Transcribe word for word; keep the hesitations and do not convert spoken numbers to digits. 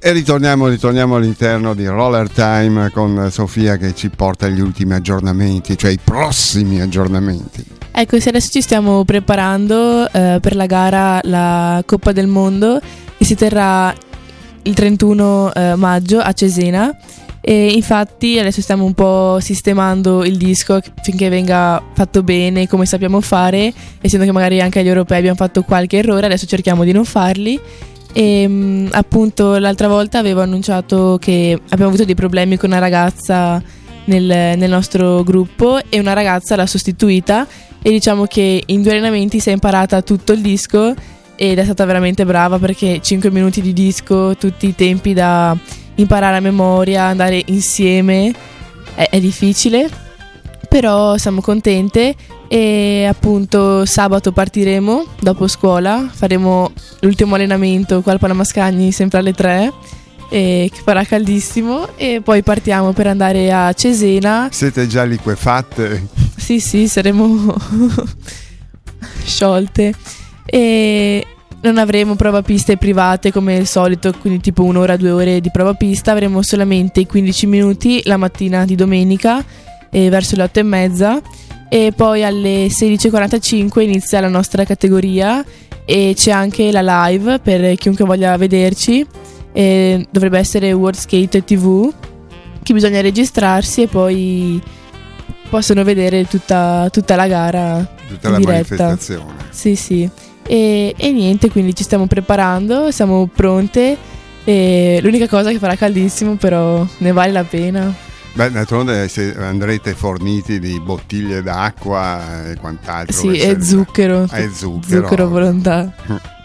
E ritorniamo, ritorniamo all'interno di Roller Time con Sofia che ci porta gli ultimi aggiornamenti, cioè i prossimi aggiornamenti. Ecco, se adesso ci stiamo preparando eh, per la gara, la Coppa del Mondo, che si terrà il trentuno eh, maggio a Cesena. E infatti adesso stiamo un po' sistemando il disco finché venga fatto bene come sappiamo fare, essendo che magari anche agli europei abbiamo fatto qualche errore, adesso cerchiamo di non farli. E mh, appunto l'altra volta avevo annunciato che abbiamo avuto dei problemi con una ragazza nel, nel nostro gruppo e una ragazza l'ha sostituita, e diciamo che in due allenamenti si è imparata tutto il disco ed è stata veramente brava, perché cinque minuti di disco, tutti i tempi da imparare a memoria, andare insieme è, è difficile, però siamo contente. E appunto sabato partiremo dopo scuola, faremo l'ultimo allenamento qua al Palamascagni sempre alle tre, e che farà caldissimo, e poi partiamo per andare a Cesena. Siete già liquefatte? Sì, sì, saremo sciolte, e non avremo prova piste private come il solito, quindi tipo un'ora, due ore di prova pista. Avremo solamente quindici minuti la mattina di domenica e verso le otto e mezza, e poi alle sedici e quarantacinque inizia la nostra categoria e c'è anche la live per chiunque voglia vederci. E dovrebbe essere World Skate ti vu, che bisogna registrarsi e poi possono vedere tutta, tutta la gara, tutta in la diretta. manifestazione. Sì, sì. E, e niente, quindi ci stiamo preparando, siamo pronte. E l'unica cosa è che farà caldissimo, però ne vale la pena. Beh, d'altronde se andrete forniti di bottiglie d'acqua e quant'altro. Sì, e zucchero. E zucchero. Zucchero volontà.